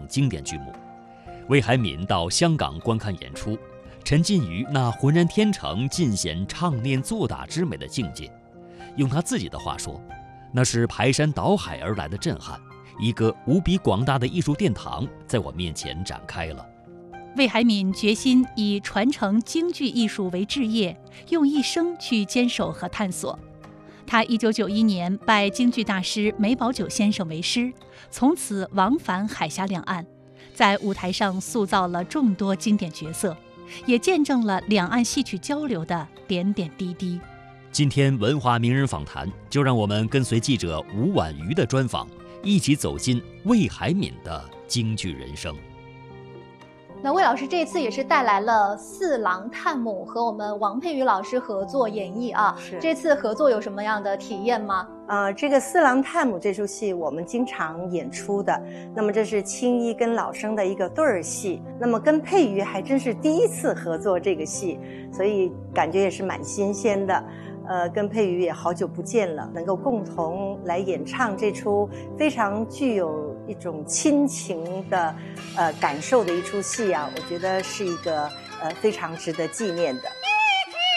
经典剧目。魏海敏到香港观看演出，沉浸于那浑然天成、尽显唱念做打之美的境界。用他自己的话说，那是排山倒海而来的震撼，一个无比广大的艺术殿堂在我面前展开了。 魏海敏决心以传承京剧艺术为志业，用一生去坚守和探索。他1991年拜京剧大师梅葆玖先生为师，从此往返海峡两岸，在舞台上塑造了众多经典角色，也见证了两岸戏曲交流的点点滴滴。 今天文化名人访谈，就让我们跟随记者吴婉瑜的专访，一起走进魏海敏的京剧人生。 那魏老师这次也是带来了《四郎探母》，和我们王佩瑜老师合作演绎啊。这次合作有什么样的体验吗？ 这个《四郎探母》这出戏我们经常演出的，那么这是青衣跟老生的一个对儿戏，那么跟佩瑜还真是第一次合作这个戏，所以感觉也是蛮新鲜的。跟佩瑜也好久不见了，能够共同来演唱这出非常具有一种亲情的感受的一出戏啊，我觉得是一个非常值得纪念的。